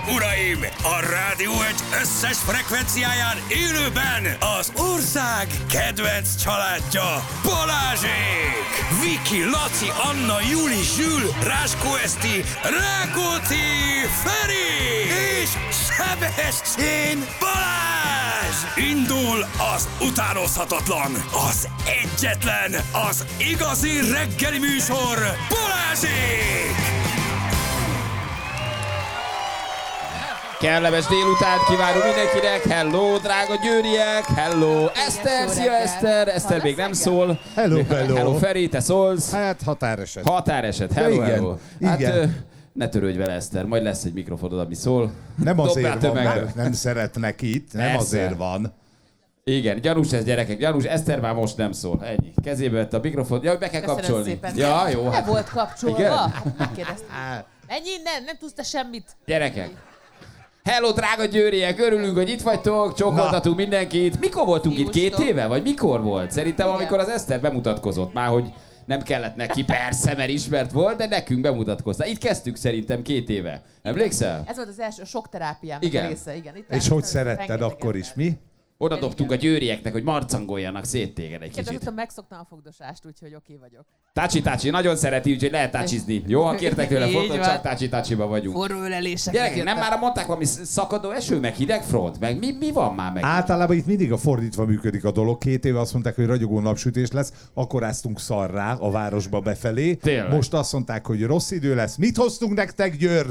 uraim! A Rádió egy összes frekvenciáján élőben az ország kedvenc családja Balázsék! Viki, Laci, Anna, Juli, Zsül, Ráskó Eszti, Rákóczi, Feri és Sebestyén Balázs! Indul az utánozhatatlan, az egyetlen, az igazi reggeli műsor Balázsék! Kellemes délutánt kívánunk mindenkinek! Hello, drága győriek! Hello, Eszter! Szia, Eszter! Eszter még nem szól. Hello, hello! Hello, Feri, te szólsz? Hát határeset. Határeset, hello, igen, hello. Hát igen. ne törődj vele, Eszter, majd lesz egy mikrofonod, ami szól. Nem azért van, tömegbe. mert nem szeretnek itt, nem Persze. azért van. Igen, gyanús ez, gyerekek, gyanús. Eszter már most nem szól. Ennyi. Kezébe vette a mikrofon. Ja, be kell kapcsolni. Szépen. Ja, jó. Nem volt kapcsolva? Igen? Hát megkérdeztem. Ennyi innen? Nem tudsz te semmit? Gyerekek. Hello, drága győriek! Örülünk, hogy itt vagytok, csókoltatunk mindenkit. Mikor voltunk itt? 2 éve? Vagy mikor volt? Szerintem, igen, amikor az Eszter bemutatkozott már, hogy nem kellett neki, persze, mert ismert volt, de nekünk bemutatkozta. Itt kezdtük szerintem 2 éve. Emlékszel? Ez volt az első sok terápiám Igen. része. Igen. Itt És hogy szeretted akkor is, mi? Oda dobtunk a győrieknek, hogy marcangoljanak szét téged egy kicsit. Kérdeztem, megszoktam a fogdosást, úgyhogy oké vagyok. Tácsi, nagyon szereti, úgyhogy lehet tácsizni. Jó, ha kértek tőle Így fotót, van. csak tácsiba vagyunk. Forró ölelések. Gyerekek, nem már mondták valami szakadó eső, meg hideg front? Meg mi van már meg? Általában itt mindig a fordítva működik a dolog. 2 éve azt mondták, hogy ragyogó napsütés lesz, akkor áztunk szarrá a városba befelé. Tényleg? Most azt mondták, hogy rossz idő lesz. Mit hoztunk nektek, Győr?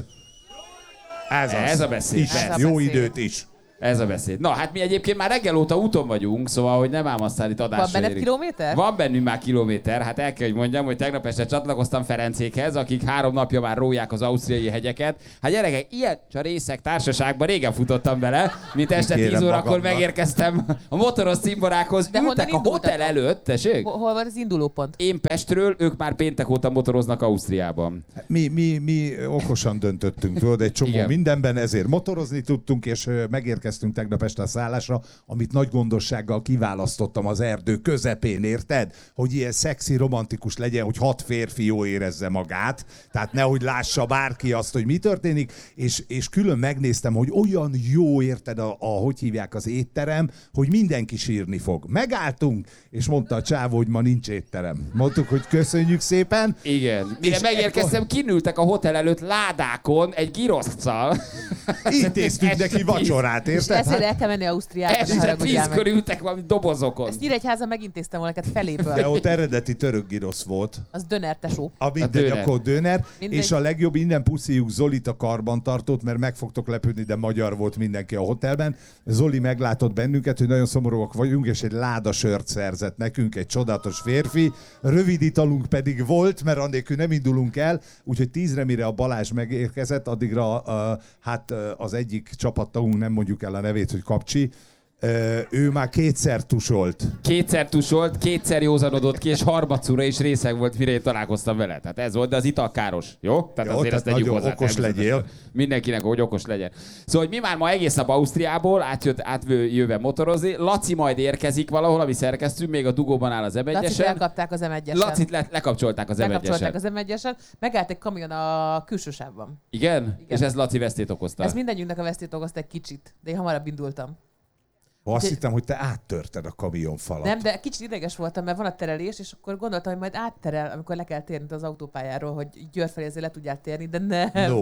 Ez a beszéd, Is. persze. Jó beszéd. időt is. Ez a beszéd. Na, hát mi egyébként már reggel óta úton vagyunk, szóval, hogy nem ám aztán itt adásra Van benned érik. kilométer? Van bennünk már kilométer. Hát el kell, hogy mondjam, hogy tegnap este csatlakoztam Ferencékhez, akik 3 napja már róják az ausztriai hegyeket. Hát gyerekek, ilyen csarészek társaságban régen futottam bele, mint este Kérem 10 órakor magamnak. megérkeztem a motoros cimborákhoz. De honnan Ültek a indultatok? hotel előtt, tessék? Hol van az indulópont? Én Pestről, ők már péntek óta motoroznak Ausztriában. Mi okosan döntöttünk, tudod, egy csomó Igen. mindenben, ezért motorozni tudtunk, és megérkeztünk tegnap este a szállásra, amit nagy gondossággal kiválasztottam az erdő közepén, érted? Hogy ilyen szexi, romantikus legyen, hogy 6 férfi jól érezze magát, tehát nehogy lássa bárki azt, hogy mi történik, és külön megnéztem, hogy olyan jó, érted, hogy hívják az étterem, hogy mindenki sírni fog. Megálltunk, és mondta a csávó, hogy ma nincs étterem. Mondtuk, hogy köszönjük szépen. Igen. Mire És megérkeztem, kinültek a hotel előtt ládákon egy giroszccal. Intéztünk neki vacsorát, És érted? ezért el kell menni Ausztriába. ne Este haragudjál 10-kor meg. ültek valami dobozokon. Ezt Nyíregyházan megintéztem volna neked feléből. De ott eredeti török girosz volt. Az döner, tesó. A mindegy, döner. akkor döner. Mindegy. És a legjobb, innen puszíjuk Zolit a karbantartót, mert meg fogtok lepődni, de magyar volt mindenki a hotelben. Zoli meglátott bennünket, hogy nagyon szomorúak vagyunk, és egy láda sört szerzett nekünk, egy csodálatos férfi. Rövid italunk pedig volt, mert annélkül nem indulunk el, úgyhogy 10-re, mire a Balázs megérkezett, addigra az egyik csapattagunk, nem mondjuk el a nevét, hogy Kapcsi, ő már 2-szer tusolt. 2-szer tusolt, 2-szer józanodott ki, és harmadszorra is részeg volt, mire én találkoztam vele. Tehát ez volt, de az ital káros. Jó? Tehát Jó, azért tehát ezt tegyük nagyon hozzá. okos természetesen. legyél. Mindenkinek, hogy okos legyen. Szóval, hogy mi már ma egész nap Ausztriából átjöve motorozni. Laci majd érkezik valahol, ami szerkesztünk, még a dugóban áll az Lacit M1-esen. elkapták az M1-esen. Lacit lekapcsolták az Lekapcsolták M1-esen. az M1-esen. Megállt egy kamion a külső sávban. Igen? És ez Laci vesztét okozta. Ez mindannyiunknak a vesztét okozta egy kicsit, de én hamarabb indultam. Azt hittem, hogy te áttörted a kamionfalat. Nem, de kicsit ideges voltam, mert van a terelés, és akkor gondoltam, hogy majd átterel, amikor le kell térni az autópályáról, hogy Győr felé azért le tudjál térni, de nem. No.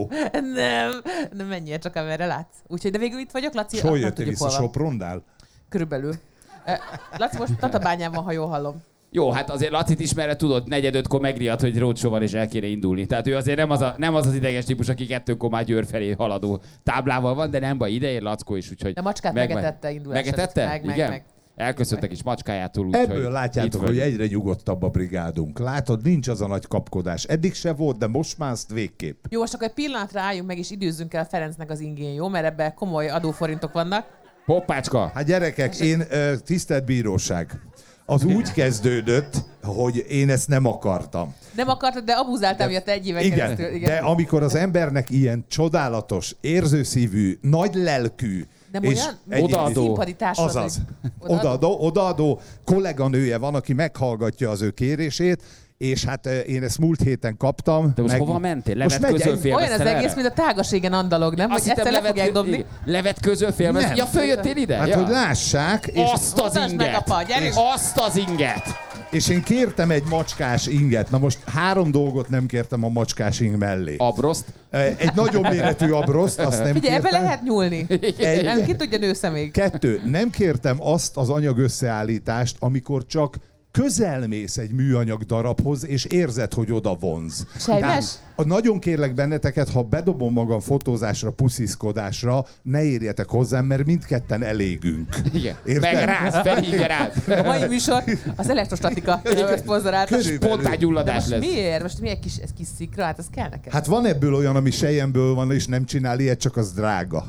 Nem menjél csak, amerre látsz. Úgyhogy, de végül itt vagyok, Laci. És hol nem jöttél tudjuk, vissza, hol van. Sopronnál? Körülbelül. Laci most Tatabányán van, ha jól hallom. Jó, hát azért Lacit ismerve tudod, 4-5-kor megriadt, hogy roadshow van és el kéne indulni. Tehát ő azért nem az ideges típus, aki 2-kor már Győr felé haladó táblával van, de nem baj, ide ér Lackó is, úgyhogy... De macskát megetette indulás előtt. Megetette? Igen? Meg. Elköszöntek is macskájától, úgyhogy... Ebből látjátok, hogy egyre nyugodtabb a brigádunk. Látod, nincs az a nagy kapkodás. Eddig se volt, de most már azt végképp. Jó, most akkor egy pillanatra álljunk meg, és időzzünk el Ferencnek az ingén, jó? Mert ebben komoly adóforintok vannak. Hoppácska! Hát gyerekek, tisztelt bíróság, az úgy kezdődött, hogy én ezt nem akartam. Nem akartad, de abuzáltam miatt egy éven Igen, keresztül. de amikor az embernek ilyen csodálatos, érzőszívű, nagy lelkű, Nem és olyan? Odaadó. Színpadi társad, azaz, hogy- odaadó kolléganője van, aki meghallgatja az ő kérését, és hát én ezt múlt héten kaptam. De most hova mentél? Levetközől Olyan az egész, mint a Tágaségen Andalog, nem? Hogy egyszer le fogják dobni. Levetközöl filmezni? Ja, följöttél ide? Hát, hogy lássák. És azt az inget! Azt az inget! És én kértem egy macskás inget. Na most 3 dolgot nem kértem a macskás ing mellé. Abroszt? Egy nagyobb méretű abroszt, azt nem Figyelj, kértem. ebbe lehet nyúlni. Nem, ki tudja nősze még. 2. Nem kértem azt az anyag összeállítást, amikor csak közelmész egy műanyag darabhoz, és érzed, hogy oda vonz. Sejmes? Nagyon kérlek benneteket, ha bedobom magam fotózásra, pusziszkodásra, ne érjetek hozzám, mert mindketten elégünk. Igen. Érted? Felhívja rád. A mai műsor az elektrostatika szponzorálta. Spontán gyulladás lesz. Miért? Most mi egy kis szikra? Hát az kell neked. Hát van ebből olyan, ami selyemből van, és nem csinál ilyet, csak az drága.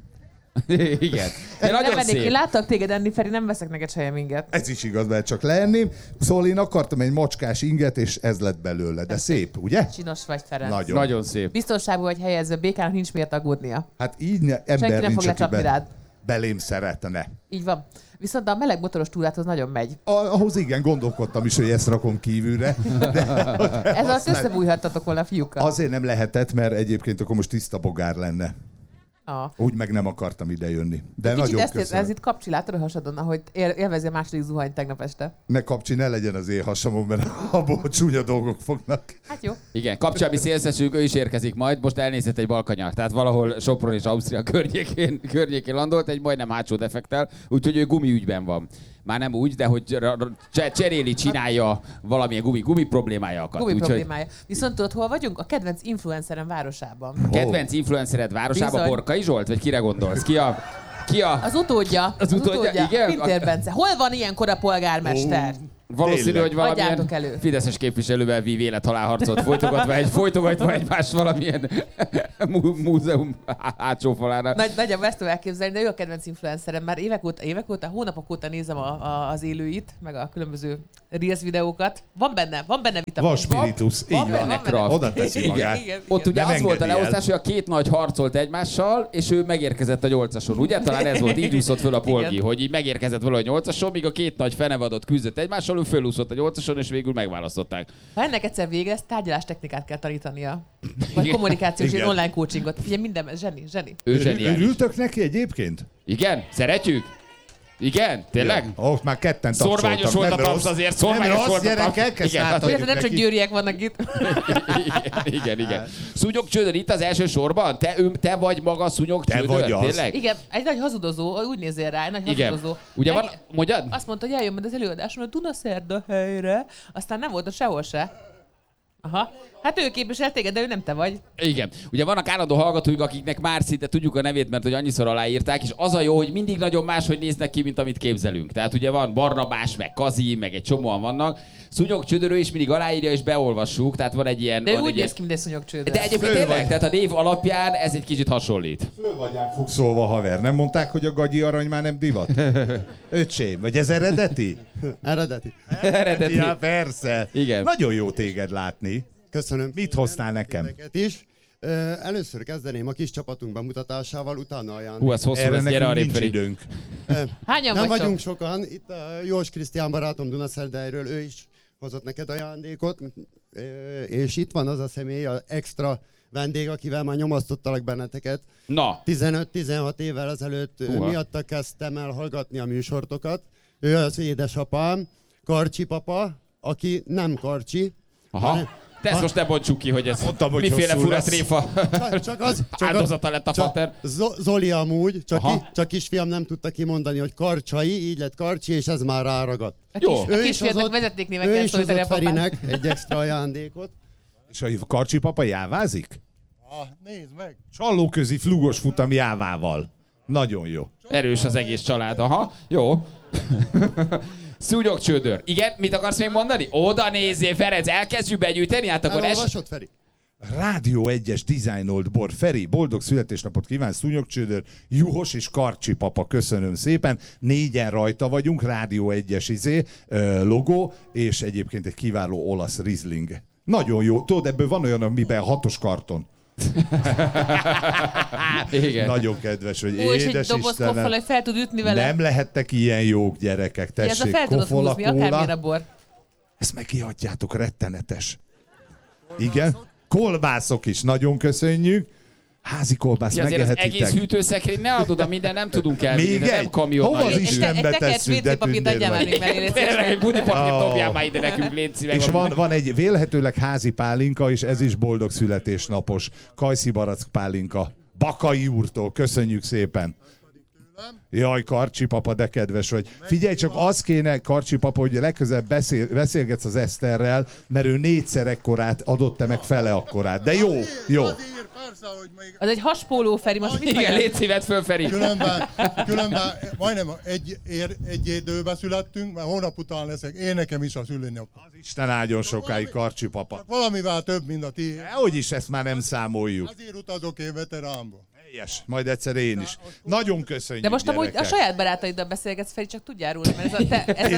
Igen. De nagyon szép. Én láttak téged enni, Feri, nem veszek neked sejem inget. Ez is igaz, mert csak leenném. Szóval én akartam egy macskás inget, és ez lett belőle. De szép, ugye? Csinos vagy, Ferenc. Nagyon szép. Biztonságban vagy helyezve, békának nincs miért aggódnia. Hát így ember Senki nem nincs, fog lecsapni rád. belém szeretne. Így van. Viszont a meleg motoros túráthoz nagyon megy. Ahhoz igen, gondolkodtam is, hogy ezt rakom kívülre. Ez alatt összebújhattatok volna a fiúkkal. Azért nem lehetett, mert egyébként akkor most tiszta bogár lenne. Úgy meg nem akartam ide jönni. De kicsit nagyon ezt köszönöm. ez itt kapcsi, látod a hasadon, ahogy élvezi a második zuhanyt tegnap este. Ne kapcsi, ne legyen az én hasamon, mert abból csúnya dolgok fognak. Hát jó. Igen, kapcsolmi szélszesünk, ő is érkezik majd, most elnézett egy balkanyar, tehát valahol Sopron és Ausztria környékén landolt, egy majdnem hátsó defektel, úgyhogy ő gumiügyben van. Már nem úgy, de hogy csinálja valamilyen gumi problémája akad. Gumi problémája. Viszont tudod, hol vagyunk? A kedvenc influencerem városában. Kedvenc influencered városában Bizony. Borkai Zsolt? Vagy kire gondolsz? Ki a... Az utódja. Az utódja, igen? Pintér Bence. Hol van ilyenkor a polgármester? Valószínű, Tényleg. hogy valamilyen Adjátok elő. fideszes képviselővel vív élethalálharcot folytogatva egymást valamilyen múzeum hátsó falánál. Nagyjából ezt tudom elképzelni, de ő a kedvenc influencerem. Már évek óta, hónapok óta nézem az élőit, meg a különböző Reels videókat. Van benne vitamin. Van spiritus, így van. Oda teszi magát. Igen. Ott ugye Nem az volt a engedi el. leosztás, hogy a két nagy harcolt egymással, és ő megérkezett a 8-ason. Ugye? Talán ez volt, így úszott föl a Polgi, Igen. hogy így megérkezett valahogy 8-ason, míg a két nagy fenevadott küzdött egymással, ő fölúszott a 8-ason, és végül megválasztották. Ha ennek egyszer vége lesz, tárgyalástechnikát kell tanítania. Vagy Igen. kommunikációs, Igen. online coachingot. Figyelj, minden, zseni. Ő zseniális. Örültök neki egyébként? Igen? Szeretjük? Igen? Tényleg? Ott már ketten Szorványos tapsoltam. volt a Nem tapsz rossz. azért, Nem szorványos rossz, volt a tapsz. gyerekek, ezt Igen, átadjuk Érted, nem csak neki. győriek vannak itt. Igen. Szúnyog Csődör itt az első sorban? Te vagy maga Szúnyog Te Csődör? vagy az. Tényleg? Igen, egy nagy hazudozó, úgy nézzél rá, egy nagy Igen. hazudozó. Ugye van, mondjad? Azt mondta, hogy eljön majd az előadáson a Dunaszerda helyre, aztán nem volt a sehol se. Aha. Hát ő képvisel téged, de ő nem te vagy. Igen. Ugye vannak állandó hallgatóink, akiknek már szinte tudjuk a nevét, mert hogy annyiszor aláírták, és az a jó, hogy mindig nagyon máshogy néznek ki, mint amit képzelünk. Tehát ugye van Barnabás, meg Kazi, meg egy csomóan vannak. Szúnyog Csődörő is mindig aláírja, és beolvassuk, tehát van egy ilyen... De ő van úgy egy ilyen... néz ki, mint egy szúnyogcsődör. De egyébként Föl tényleg, vagy. tehát a név alapján ez egy kicsit hasonlít. Föl vagy fukszolva, haver. Nem mondták, hogy a gagyi arany már nem divat? Öcsém, vagy ez eredeti? Eredeti. Eredeti. Ja, persze. Igen. Nagyon jó téged látni. Köszönöm. Mit hoztál nekem? Ezeket is. Először kezdeném a kis csapatunk bemutatásával, utána ajándék. Hú, ez hosszú Erre lesz, gyere nekünk arrébb, nincs Feri. időnk. Hányan Nem vagytok? vagyunk sokan. Itt a Jós Krisztián barátom Dunaszerdeiről, ő is hozott neked ajándékot. És itt van az a személy, az extra vendég, akivel már nyomasztottalak benneteket. Na, 15-16 évvel ezelőtt Húha. miatta kezdtem el hallgatni a műsortokat. Ő az édesapám, Karcsi papa, aki nem Karcsi. aha. Te ezt most ne bontsuk ki, hogy ez Mondtam, hogy miféle hosszú fura lesz. tréfa Csak áldozata lett a pater. Zoli amúgy, Aha. csak kisfiam nem tudta kimondani, hogy Karcsai, így lett Karcsi, és ez már ráragadt. Jó. A kisfiatnak vezetéknévek ő kell is szólítani a hozott papát. Ferinek egy extra ajándékot. És a Karcsi papa jávázik? Nézd meg! Csallóközi flugos futam jávával. Nagyon jó. Erős az egész család, aha. Jó. Szúnyog Csődör. Igen, mit akarsz még mondani? Oda nézzél, Ferenc, elkezdjük begyűjteni, hát akkor Elolvasod, Feri? Rádió 1-es dizájnolt bor. Feri, boldog születésnapot kíván, Szúnyog Csődör, Juhos és Karcsi papa, köszönöm szépen. 4-en rajta vagyunk, Rádió 1-es logó, és egyébként egy kiváló olasz Riesling. Nagyon jó. Tudod, ebből van olyan, amiben 6-os karton. Igen. Nagyon kedves, hogy Ó, és egy édes doboz Istenem. koffal, hogy fel tud ütni vele. Nem lehettek ilyen jók, gyerekek. Ez a Tessék, fel tudod Coca-Cola, húzni, akármilyen a bor. Ezt meg kiadjátok, rettenetes. Igen. Kolbászok is, nagyon köszönjük. Házi kolbász, Azért az egész megehettek. hűtőszekrény, ne adod a minden, nem tudunk elvinni, Még de nem egy? kamion. Hova az nagy. Istenbe Egy tekercs tesszük, de WC-papírt adjál már tündér még mellé, légy Tényleg szíves. egy budipapírt Oh. dobjál már ide nekünk, légy szíves. És van egy vélhetőleg házi pálinka, és ez is boldog születésnapos. Kajszi barack pálinka. Bakai úrtól, köszönjük szépen. Jaj, Karcsi papa, de kedves vagy. Figyelj csak, az kéne, Karcsi papa, hogy legközelebb beszélgetsz az Eszterrel, mert ő 4-szer ekkorát adott, te meg fele akkorát. De jó, jó. Azért, persze, hogy még Az egy haspóló, Feri, most mit Igen, vagy? légy szívet föl, Feri. különben majdnem egy időbe születtünk, mert hónap után leszek. Én nekem is a szülinap. Az Isten áldjon sokáig, Karcsi papa. Valamivel több, mint a ti. Hogy is ezt már nem számoljuk. Azért utazok én veteránba. Helyes, majd egyszer én is. Nagyon köszönjük, De most amúgy a gyerekek. saját barátaiddal beszélgetsz, Feri, csak tudjál róla, mert ez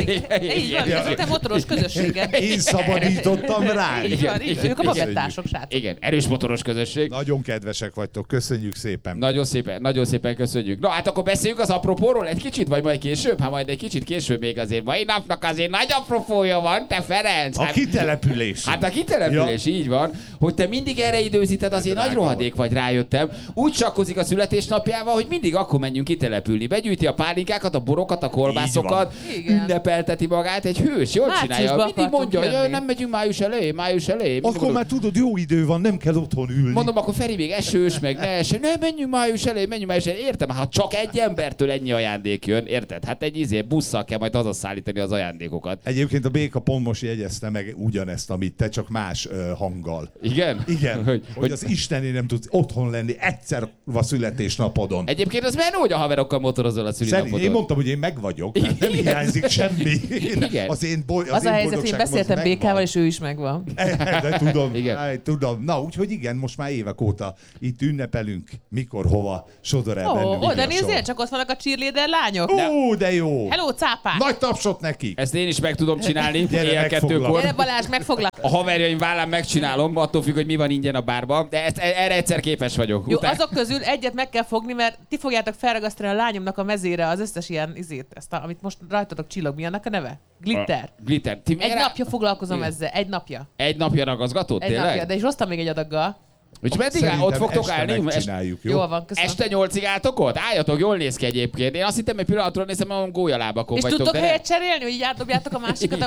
így van, ez a te motoros közösséged. Én szabadítottam rá. Így van, így van. Ők a bagettások, srácok. Igen, erős motoros közösség. Nagyon kedvesek vagytok, köszönjük szépen. Nagyon szépen köszönjük. Na hát akkor beszéljünk az apropóról egy kicsit, vagy majd később? Hát majd egy kicsit később még azért. Mai napnak azért nagy apropója van, te Ferenc. A kitelepülés. Hát a kitelepülés, így van. Hogy te mindig erre időzíted, azért nagy rohadék vagy, rájöttem. Úgy sakkozik a születésnapjával, hogy mindig akkor menjünk kitelepülni. Begyűjti a pálinkákat, a borokat, a kolbászokat, Igen. ünnepelteti magát, egy hős, jól csinálja. Márciusban Mindig akartunk mondja, hogy jönni. nem megyünk május elején. Mindig Akkor mondom, már tudod, jó idő van, nem kell otthon ülni. Mondom, akkor Feri még esős, meg ne eső. Ne, menjünk május elején. Értem, ha csak egy embertől ennyi ajándék jön, érted? Hát egy busszal kell majd hazaszállítani az ajándékokat. Egyébként a Béka pont most jegyezte meg ugyanezt, amit te, csak más hanggal. Igen? Igen, hogy az Istené nem tudsz otthon lenni egyszer a születésnapodon. Egyébként az menő, hogy a haverokkal motorozol a szülinapodon. Én mondtam, hogy én meg vagyok, mert nem hiányzik semmi. Igen. Az én Az a helyzet, én beszéltem Békával, és ő is megvan. De tudom, Igen. tudom. Na, úgyhogy igen, most már évek óta itt ünnepelünk, mikor, hova sodor el bennünk. Oda a nézzél, sor. csak ott vannak a cheerleader lányok. Ó, de jó! Hello, cápák! Nagy tapsot nekik! Ezt én is meg tudom csinálni, Gyere, éjjel megfoglak. 2-kor. Gyere Balázs, megfoglak. A haverjaim vállán megcsinálom, attól függ, hogy mi van ingyen a bárban, de erre egyszer képes vagyok. Jó, azok közül egyet meg kell fogni, mert ti fogjátok felragasztani a lányomnak a mezére az összes ilyen amit most rajtatok csillog. Mi annak a neve? Glitter. Glitter. Ti Egy miért- napja foglalkozom Igen. ezzel. Egy napja. Egy napja ragaszgatod, Egy tényleg? napja. De is hoztam még egy adaggal. És meddig Szerintem ott fogtok este állni? megcsináljuk, jó? Jól van, köszönöm. Este 8-ig álltok ott? Álljatok, jól néz ki egyébként. Én azt hittem, egy pillanatra nézem, hogy gólyalábakon És vagytok. tudtok de helyet cserélni, hogy így átdobjátok a másikat?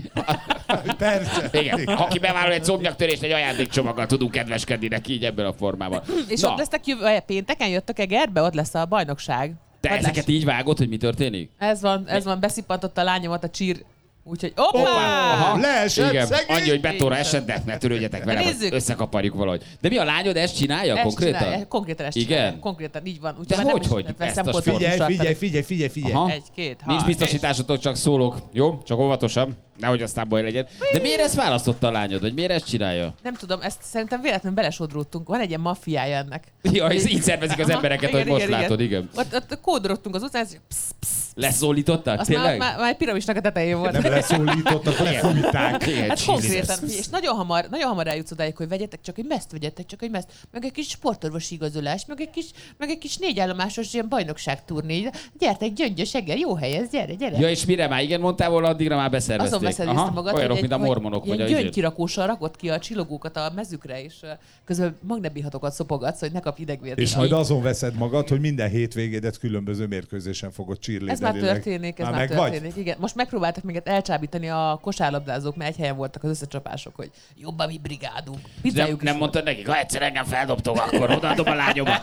Persze. Igen, aki bevállal egy szomnyaktörést, egy ajándékcsomaggal tudunk kedveskedni neki így ebben a formában. És Na, ott lesztek pénteken, jöttök Egerbe, ott lesz a bajnokság. te Ott ezeket lesz. így vágod, hogy mi történik? Ez van, beszippantott a lányomat a csír. Úgyhogy hoppá! Aha. Leesett, Igen, szegény! annyi, hogy betóra esett, de ne törődjetek vele, Nézzük. hogy összekaparjuk valahogy. De mi a lányod ezt csinálja Ezt konkrétan? csinálja, konkrétan ezt Igen? csinálja. Konkrétan, így van. De már nem hogy? is Ezt veszem a pontosan. Figyelj. Aha. Egy, két, Nincs biztosításotok, csak szólok. Jó? Csak óvatosan. Nehogy aztán baj legyen. De miért ezt választotta a lányod? Vagy miért ezt csinálja? Nem tudom, ezt szerintem véletlenül belesodródtunk. Van egy ilyen maffiája ennek. Ja, így szervezik az Aha, embereket, igen, hogy most igen, látod, igen. Ott kódorogtunk az utcán, és Leszólították? azt már, Tényleg? már egy piramisnak a tetején volt. Nem leszólítottak, lefújták. Igen, Hát Jesus. konkrétan, és nagyon hamar eljutsz odáig, hogy vegyetek csak egy meszt, meg egy kis sportorvosi igazolás, meg egy kis 4 állomásos ilyen bajnokságturné. Gyertek, Gyöngyös Eger, jó hely ez, gyere. Ja, és mire már igen mondtál volna, addigra már beszervezték. Azon beszerveztem magad, olyanok, hogy mint a mormonok, vagy a ilyen izét. gyöngykirakóssal rakott ki a csillogókat a mezükre, és közben magnebihatokat szopogatsz, hogy ne kapj idegvért. És majd azon veszed magad, hogy minden hétvégédet különböző mérkőzésen fogod Ez már cheerleaderileg. történik, Már megvagy? Igen. Most megpróbáltak minket elcsábítani a kosárlabdázók, mert egy helyen voltak az összecsapások, hogy jobb a mi brigádunk. Pizzájuk Nem is mondtad nekik, ha egyszer engem feldobtok, akkor odaadom a lányomat.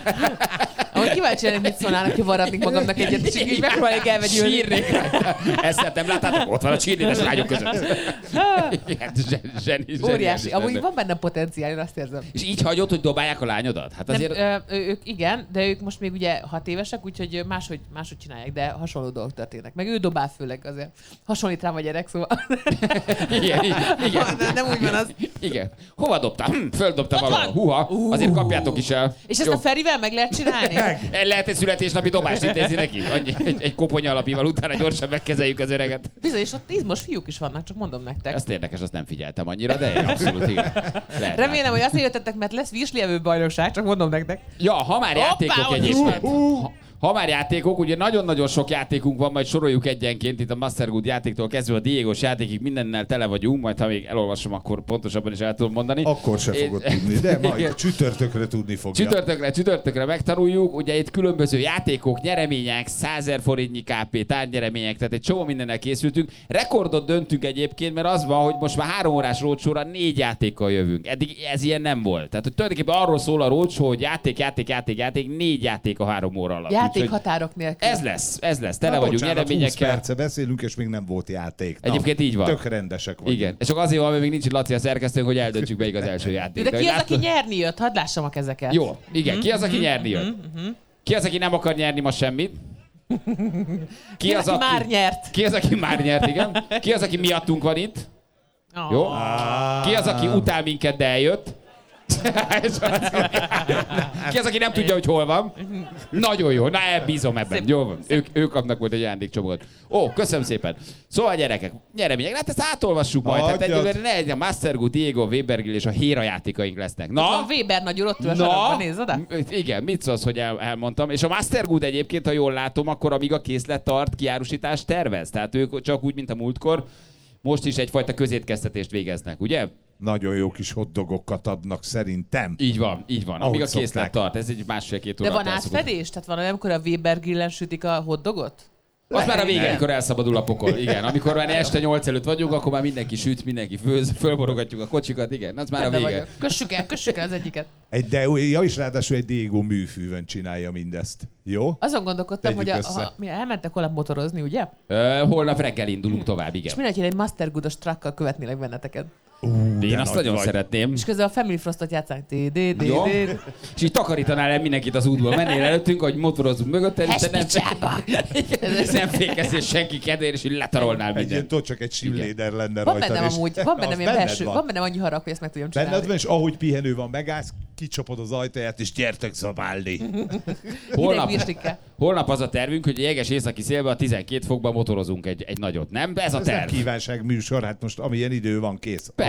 Ahogy kíváncsi lennék, mit szólnának, hogy varradnék magamnak egyet, és így megpróbálják elvegyülni. Sírnék. Ezt nem láttátok? Ott van a csírnédes lányok között. Igen, zseni. Óriási. Amúgy van benne potenciál, én azt érzem. És így hagyod, hogy dobálják a lányodat? Hát azért... Nem, ők igen, de ők most még ugye 6 évesek, úgyhogy máshogy csinálják, de hasonló dolgok történnek. Meg ő dobál főleg azért. Hasonlít rám a gyerek, szóval. Igen. Nem úgy van az. Igen. Hova dobtál? Földobtam valahol. Huha, azért kapjátok is el. És ezt Jó. a Ferivel meg lehet csinálni? Lehet egy születésnapi dobást intézni neki? Annyi, egy koponya alapival utána gyorsan megkezeljük az öreget. Bizony, és ott izmos fiúk is vannak, csak mondom nektek. Ezt érdekes, azt nem figyeltem annyira, de abszolút igen. Lehet Remélem, hogy azért jöttetek, mert lesz vízlievő bajnokság, csak mondom nektek. Ja, ha már Hoppá, játékok ott egyébként. Ha már játékok, ugye nagyon-nagyon sok játékunk van, majd soroljuk egyenként, itt a Mastergood játéktól kezdve a Diegos játékig mindennel tele vagyunk, majd ha még elolvasom, akkor pontosabban is el tudom mondani. Akkor se fogod tudni, de majd csütörtökre tudni fogja. Csütörtökre megtanuljuk, ugye itt különböző játékok, nyeremények, 100 000 forintnyi KP, tárgynyeremények, tehát egy csomó mindennel készültünk. Rekordot döntünk egyébként, mert az van, hogy most már 3 órás roadshow-ra 4 játékkal jövünk. Eddig ez ilyen nem volt. Tehát hogy tulajdonképpen arról szól a roadshow, hogy játék, 4 játék a 3 óra alatt. Játékhatárok nélkül. Ez lesz. Tele vagyunk nyereményekkel. 20 perce beszélünk, és még nem volt játék. Egyébként így van. Tök rendesek vagyunk. Igen. És csak azért van, mert még nincs itt Laci a szerkesztőnk, hogy eldöntsük melyik az első játék. De ki az, aki nyerni jött? Hadd lássam a kezeket. Jó, igen. Ki az, aki nyerni jött? Ki az, aki nem akar nyerni ma semmit? Ki az, aki már nyert? Ki az, aki már nyert, igen? Ki az, aki miattunk van itt? Jó? Ki az, aki utál minket, de eljött? Ki az, aki nem tudja, hogy hol van? Nagyon jó, na bízom ebben. Jó van. Ők kapnak majd egy ajándékcsomagot. Ó, köszönöm szépen. Szóval gyerekek, nyeremények, hát ezt átolvassuk majd. Tehát egyelőre ne egy a Mastergood, Diego, Webergill és a Héra játékaink lesznek. Na? Van Weber nagy úr, ott ül a sarokban, nézd oda. Igen, mit szólsz, hogy elmondtam. És a Mastergood egyébként, ha jól látom, akkor amíg a készlet tart, kiárusítást tervez. Tehát ők csak úgy, mint a múltkor, most is egyfajta közétkeztetést végeznek, ugye? Nagyon jó kis hotdogokat adnak szerintem. Így van. Amíg a készlet szokták. tart, ez egy 1,5-2 óra. De van átfedés? Tehát van olyan, amikor a Weber-grillen sütik a hotdogot? Az már a vége, amikor elszabadul a pokol. Igen, amikor már este 8 előtt vagyunk, akkor már mindenki süt, mindenki főz, fölborogatjuk a kocsikat, igen, az már a vége. Kössük el az egyiket. És ráadásul egy Diego műfűvön csinálja mindezt. Jó? Azon gondolkodtam, Tegyük hogy össze. mi elmentek holnap motorozni, ugye? Holnap reggel indulunk tovább, igen. És mindenki egy Mastergoodos truckkal követnélek benneteket. Én azt nagyon szeretném. És közben a Family Frostot játszánk. Jó. És így takarítanál el mindenkit az útból. Mennél előttünk, hogy motorozunk mögötted, és nem fékezés senki kedvéért, és így letarolnál Egy ilyen mindent. tudod, csak egy simléder lenne Van rajta. bennem amúgy, van bennem ilyen belső, van bennem annyi harag, hogy ezt meg tudjam csinálni. Benned van, és ahogy pihenő van, megállsz, kicsapod az ajtaját, és gyertek zabálni. Holnap az a tervünk, hogy jeges északi szélbe a 12 fokban motorozunk egy nagyot, nem? Ez a Ez nem terv. kívánság műsor, hát most amilyen idő van, kész. Persze,